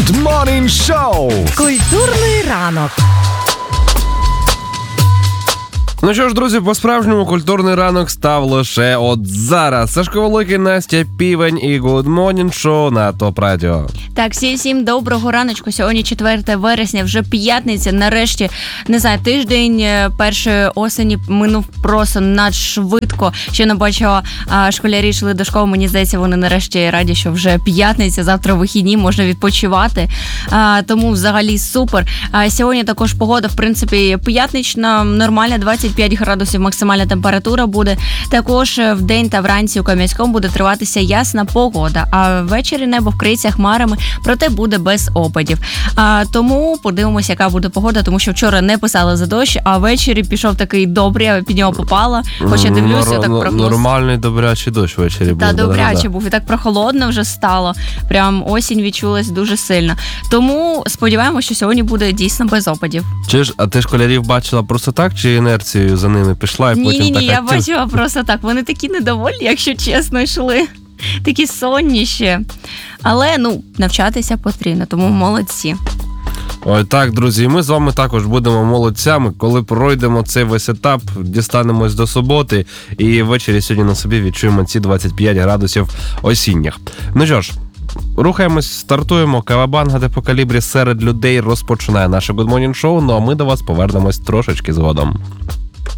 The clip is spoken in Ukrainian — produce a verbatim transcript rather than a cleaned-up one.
Good Morning Show. Культурний ранок. Ну що ж, друзі, по-справжньому культурний ранок став лише от зараз. Сашко Великий, Настя Півень і Good Morning Show на ТОП Радіо. Так, всім, всім доброго раночку. Сьогодні четверте вересня, вже п'ятниця. Нарешті, не знаю, тиждень першої осені минув просто надшвидко. Ще не бачила, а, школярі йшли до школи. Мені здається, вони нарешті раді, що вже п'ятниця, завтра вихідні, можна відпочивати. А, тому взагалі супер. А, сьогодні також погода, в принципі, п'ятнична, нормальна, двадцять п'ять градусів максимальна температура буде. Також вдень та вранці у Кам'янському буде триватися ясна погода, а ввечері небо вкриється хмарами, проте буде без опадів. А, тому подивимося, яка буде погода, тому що вчора не писали за дощ, а ввечері пішов такий добрий, я під нього попала. Хоча дивлюся, Нор- так прогноз. Нормальний добрячий дощ ввечері був. Та добряче да-да-да. був, і так прохолодно вже стало. Прям осінь відчулась дуже сильно. Тому сподіваємося, що сьогодні буде дійсно без опадів. Чи ж, а ти школярів бачила просто так, чи інерцією за ними пішла і Ні, потім ні, ні, така... я тю- бачила просто так. Вони такі недовольні, якщо чесно, йшли. Такі сонні ще. Але, ну, навчатися потрібно, тому молодці. Ой, так, друзі, і ми з вами також будемо молодцями, коли пройдемо цей весь етап, дістанемось до суботи і ввечері сьогодні на собі відчуємо ці двадцять п'ять градусів осінніх. Ну що ж, рухаємось, стартуємо. Кавабанга де по калібрі серед людей розпочинає наше Good Morning Show, ну а ми до вас повернемось трошечки згодом.